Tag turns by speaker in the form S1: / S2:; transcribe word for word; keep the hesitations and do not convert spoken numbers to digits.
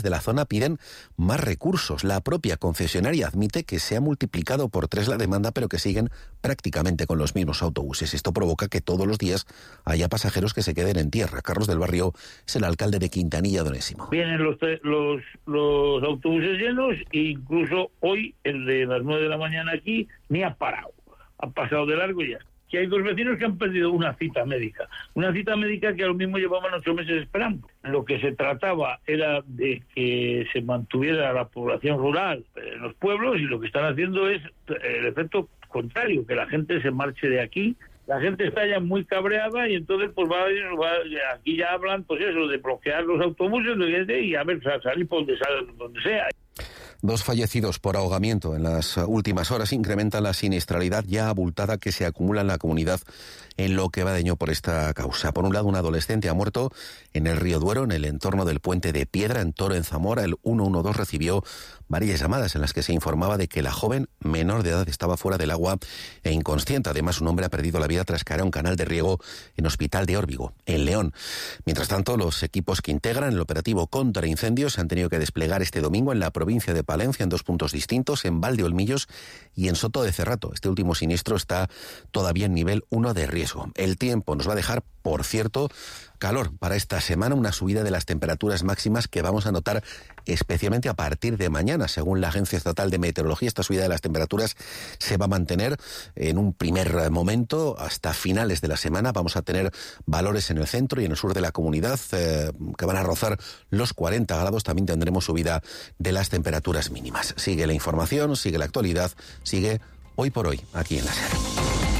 S1: de la zona piden más recursos. La propia concesionaria admite que se ha multiplicado por tres la demanda, pero que siguen prácticamente con los mismos autobuses. Esto provoca que todos los días haya pasajeros que se queden en tierra. Carlos del Barrio es el alcalde de Quintanilla de Onésimo.
S2: Vienen los, los, los autobuses llenos e incluso hoy el de las nueve de la mañana aquí ni ha parado. Ha pasado de largo y ya. Que hay dos vecinos que han perdido una cita médica. Una cita médica que a lo mismo llevaban ocho meses esperando. Lo que se trataba era de que se mantuviera la población rural en los pueblos y lo que están haciendo es el efecto contrario, que la gente se marche de aquí. La gente está ya muy cabreada y entonces pues va, va aquí ya hablan pues eso, de bloquear los autobuses y a ver, salir por donde, donde sea.
S1: Dos fallecidos por ahogamiento en las últimas horas incrementan la siniestralidad ya abultada que se acumula en la comunidad en lo que va de año por esta causa. Por un lado, un adolescente ha muerto en el río Duero, en el entorno del puente de Piedra, en Toro, en Zamora. El ciento doce recibió varias llamadas en las que se informaba de que la joven menor de edad estaba fuera del agua e inconsciente. Además, un hombre ha perdido la vida tras caer a un canal de riego en Hospital de Órbigo, en León. Mientras tanto, los equipos que integran el operativo contra incendios han tenido que desplegar este domingo en la provincia de Palencia en dos puntos distintos, en Valdeolmillos y en Soto de Cerrato. Este último siniestro está todavía en nivel uno de riesgo. El tiempo nos va a dejar, por cierto, calor para esta semana, una subida de las temperaturas máximas que vamos a notar especialmente a partir de mañana. Según la Agencia Estatal de Meteorología, esta subida de las temperaturas se va a mantener en un primer momento hasta finales de la semana. Vamos a tener valores en el centro y en el sur de la comunidad eh, que van a rozar los cuarenta grados. También tendremos subida de las temperaturas mínimas. Sigue la información, sigue la actualidad, sigue Hoy por Hoy aquí en la SER.